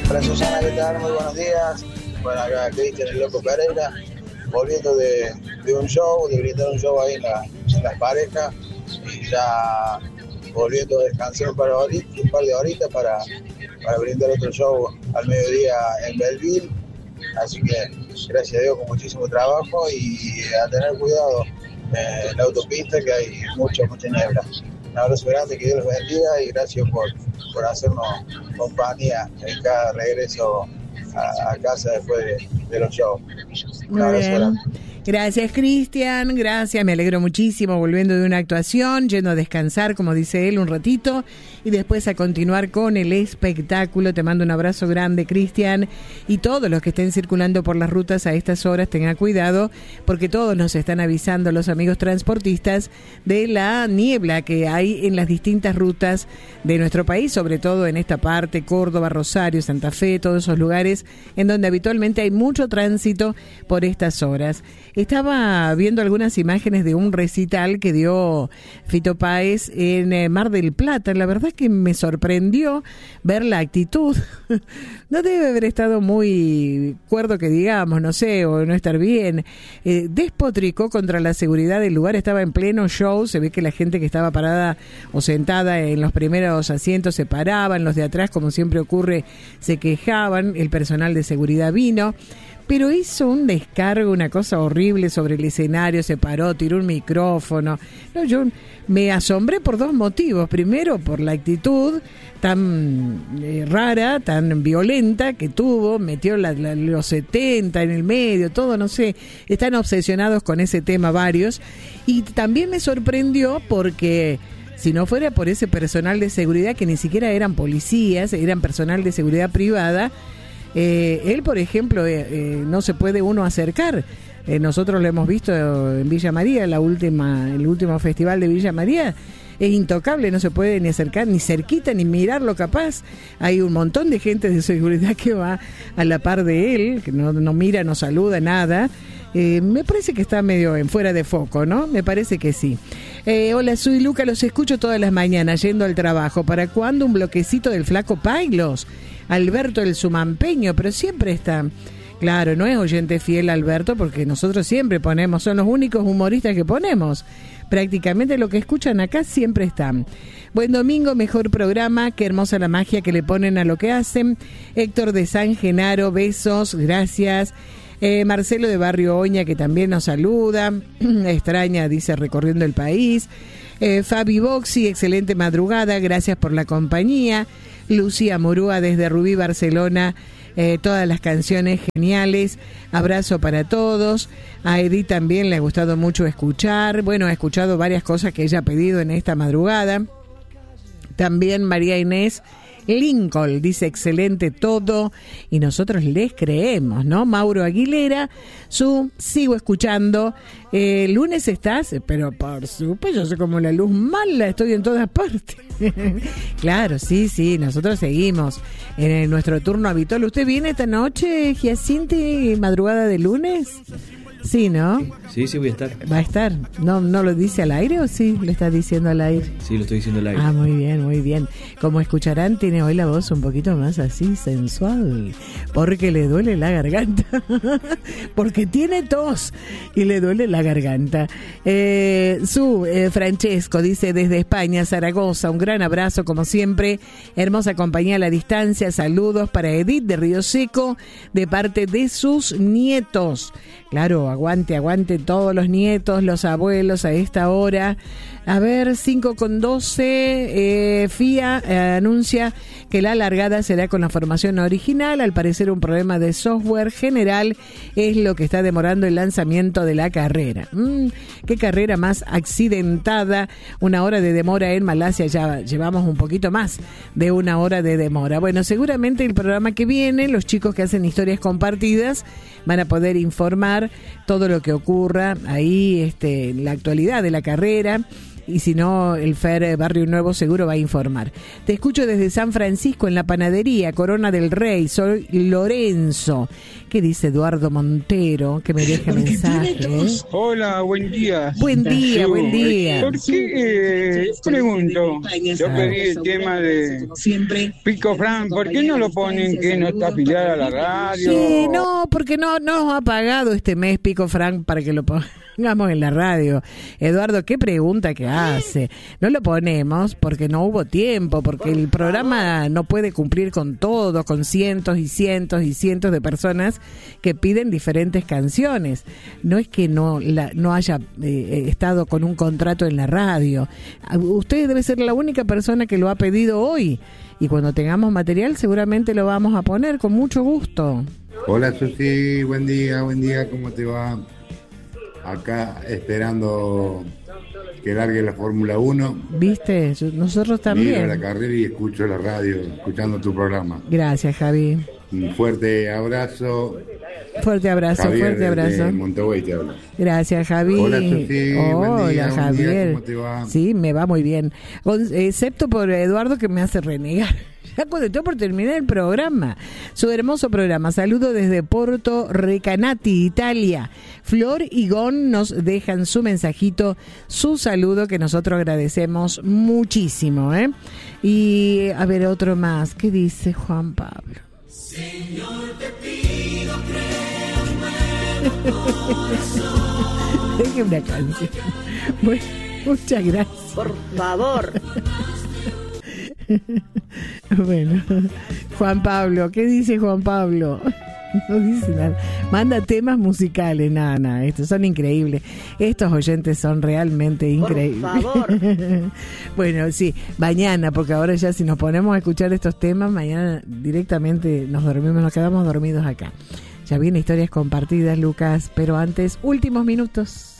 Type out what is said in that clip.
Hola Susana, ¿qué tal? Muy buenos días. Bueno, acá Cristian el Loco Pereira, volviendo de un show, de brindar un show ahí en las parejas, y ya volviendo a descansar un par de horitas para brindar otro show al mediodía en Belleville. Así que gracias a Dios con muchísimo trabajo y a tener cuidado en la autopista, que hay mucha niebla. Un abrazo grande, que Dios los bendiga y gracias por hacernos compañía en cada regreso a casa después de los shows. Un abrazo grande. Gracias, Cristian, gracias, me alegro muchísimo, volviendo de una actuación, yendo a descansar, como dice él, un ratito, y después a continuar con el espectáculo. Te mando un abrazo grande, Cristian, y todos los que estén circulando por las rutas a estas horas, tengan cuidado, porque todos nos están avisando, los amigos transportistas, de la niebla que hay en las distintas rutas de nuestro país, sobre todo en esta parte, Córdoba, Rosario, Santa Fe, todos esos lugares en donde habitualmente hay mucho tránsito por estas horas. Estaba viendo algunas imágenes de un recital que dio Fito Páez en Mar del Plata. La verdad es que me sorprendió ver la actitud. No debe haber estado muy cuerdo, que digamos, no sé, o no estar bien. Despotricó contra la seguridad del lugar, estaba en pleno show. Se ve que la gente que estaba parada o sentada en los primeros asientos se paraban, los de atrás, como siempre ocurre, se quejaban. El personal de seguridad vino, pero hizo un descargo, una cosa horrible sobre el escenario, se paró, tiró un micrófono. No, yo me asombré por dos motivos. Primero, por la actitud tan rara, tan violenta que tuvo, metió los 70 en el medio, todo, no sé, están obsesionados con ese tema varios. Y también me sorprendió porque si no fuera por ese personal de seguridad, que ni siquiera eran policías, eran personal de seguridad privada, él, por ejemplo, no se puede uno acercar. Nosotros lo hemos visto en Villa María, el último festival de Villa María. Es intocable, no se puede ni acercar, ni cerquita, ni mirarlo capaz. Hay un montón de gente de seguridad que va a la par de él, que no mira, no saluda, nada. Me parece que está medio en fuera de foco, ¿no? Me parece que sí. Hola, soy Luca, los escucho todas las mañanas yendo al trabajo. ¿Para cuándo un bloquecito del Flaco Pailos? Alberto el Sumampeño, pero siempre está. Claro, no es oyente fiel Alberto, porque nosotros siempre ponemos, son los únicos humoristas que ponemos. Prácticamente lo que escuchan acá siempre están. Buen domingo, mejor programa, qué hermosa la magia que le ponen a lo que hacen. Héctor de San Genaro, besos, gracias. Marcelo de Barrio Oña, que también nos saluda, extraña, dice, recorriendo el país. Fabi Boxi, excelente madrugada, gracias por la compañía. Lucía Murúa desde Rubí, Barcelona, todas las canciones geniales, abrazo para todos. A Edith también le ha gustado mucho escuchar, bueno, ha escuchado varias cosas que ella ha pedido en esta madrugada. También María Inés Lincoln dice excelente todo y nosotros les creemos, ¿no? Mauro Aguilera, sigo escuchando. Lunes estás, pero por supuesto, yo soy como la luz mala, estoy en todas partes. Claro, sí, nosotros seguimos en nuestro turno habitual. ¿Usted viene esta noche, Giacinte, madrugada de lunes? Sí, ¿no? Sí, voy a estar. ¿Va a estar? ¿No lo dice al aire o sí lo está diciendo al aire? Sí, lo estoy diciendo al aire. Ah, muy bien. Como escucharán, tiene hoy la voz un poquito más así, sensual, porque le duele la garganta. Porque tiene tos y le duele la garganta. Francesco dice desde España, Zaragoza, un gran abrazo como siempre, hermosa compañía a la distancia, saludos para Edith de Río Seco, de parte de sus nietos. Claro, aguante todos los nietos, los abuelos a esta hora. A ver, 5:12, FIA anuncia que la largada será con la formación original. Al parecer un problema de software general es lo que está demorando el lanzamiento de la carrera. Qué carrera más accidentada, 1 hora de demora en Malasia, ya llevamos un poquito más de 1 hora de demora. Bueno, seguramente el programa que viene, los chicos que hacen historias compartidas van a poder informar todo lo que ocurra ahí, la actualidad de la carrera. y si no, el Fer Barrio Nuevo seguro va a informar. Te escucho desde San Francisco en la panadería Corona del Rey, soy Lorenzo. ¿Qué dice Eduardo Montero? Que me deja mensaje. Hola, buen día. Buen día, buen día. ¿Por qué, pregunto, yo pedí el tema de Pico Fran, ¿por qué no lo ponen que no está afiliada a la radio? Sí, no, porque no nos ha pagado este mes Pico Fran para que lo pongamos en la radio. Eduardo, qué pregunta que hace. No lo ponemos porque no hubo tiempo, porque el programa no puede cumplir con todo, con cientos y cientos y cientos de personas que piden diferentes canciones. No es que no haya estado con un contrato en la radio. Usted debe ser la única persona que lo ha pedido hoy. Y cuando tengamos material seguramente lo vamos a poner con mucho gusto. Hola Susi, buen día, ¿cómo te va? Acá esperando que largue la Fórmula 1. ¿Viste? Nosotros también. Miro la carrera y escucho la radio, escuchando tu programa. Gracias, Javi. Un fuerte abrazo. Fuerte abrazo, Javier, fuerte abrazo. De Montevideo te hablo. Gracias, Javi. Hola, Susi. Hola, Javier. ¿Cómo te va? Sí, me va muy bien. Excepto por Eduardo, que me hace renegar. Ya cuando estoy por terminar el programa. Su hermoso programa. Saludo desde Porto Recanati, Italia. Flor y Gon nos dejan su mensajito, su saludo, que nosotros agradecemos muchísimo, ¿eh? Y a ver, otro más. ¿Qué dice Juan Pablo? Señor, te pido, créeme. Deje una canción. Bueno, muchas gracias. Por favor. Bueno, Juan Pablo, ¿qué dice Juan Pablo? No dice nada. Manda temas musicales, nada, estos son increíbles. Estos oyentes son realmente increíbles. Por favor. Bueno, sí, mañana, porque ahora ya si nos ponemos a escuchar estos temas, mañana directamente nos quedamos dormidos acá. Ya vienen historias compartidas, Lucas, pero antes, últimos minutos.